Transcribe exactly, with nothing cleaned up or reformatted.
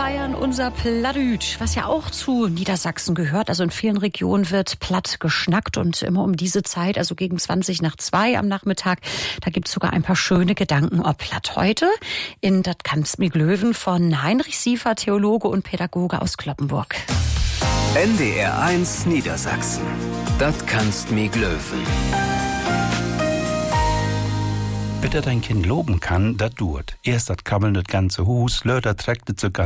feiern unser Plattdeutsch, was ja auch zu Niedersachsen gehört. Also in vielen Regionen wird platt geschnackt und immer um diese Zeit, also gegen zwanzig nach zwei am Nachmittag, da gibt's sogar ein paar schöne Gedanken ob platt. Heute in Dat kannst mi glöwen von Heinrich Siefer, Theologe und Pädagoge aus Cloppenburg. N D R eins Niedersachsen. Dat kannst mi glöwen. Bitte dein Kind loben kann, dat duert. Erst dat krabbeln das ganze Hus, löder trägt sogar